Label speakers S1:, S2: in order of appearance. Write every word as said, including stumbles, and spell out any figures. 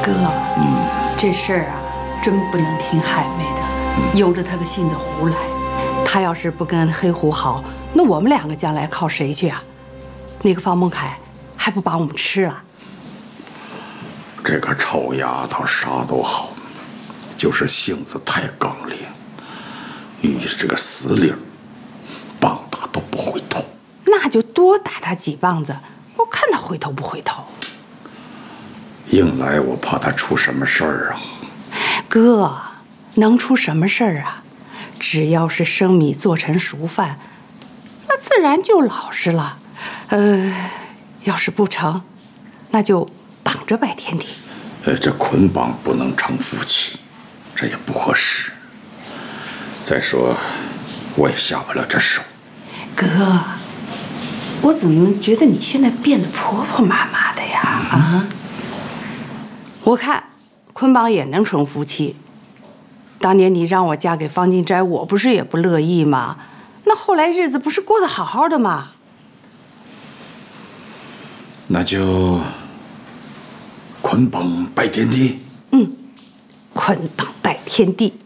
S1: 哥，嗯，这事儿啊，真不能听海妹的，嗯、由着她的性子胡来。她要是不跟黑虎好，那我们两个将来靠谁去啊？那个方孟凯还不把我们吃了？
S2: 这个臭丫头啥都好，就是性子太刚烈，遇这个死理儿，棒打都不回头。
S1: 那就多打他几棒子，我看他回头不回头。
S2: 硬来，我怕他出什么事儿啊！
S1: 哥，能出什么事儿啊？只要是生米做成熟饭，那自然就老实了。呃，要是不成，那就绑着拜天地。
S2: 呃，这捆绑不能成夫妻，这也不合适。再说，我也下不了这手。
S1: 哥，我怎么觉得你现在变得婆婆妈妈的呀？啊！我看捆绑也能成夫妻。当年你让我嫁给方金斋，我不是也不乐意吗？那后来日子不是过得好好的吗？
S2: 那就捆绑拜天地。
S1: 嗯，捆绑拜天地。